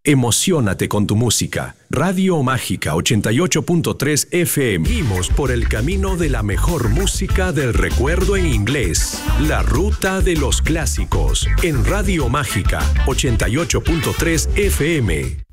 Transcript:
Emociónate con tu música. Radio Mágica 88.3 FM. Seguimos por el camino de la mejor música del recuerdo en inglés. La ruta de los clásicos. En Radio Mágica 88.3 FM.